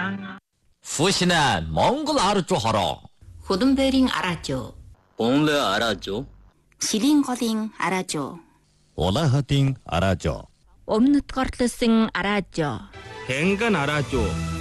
후신은 몽골 알아줘 하라. 후든베링 알아줘. 봉래 알아줘. 시링거링 알아줘. 올라하팅 알아줘. Өмнөд горлосон араажо. Хэнган араажуу.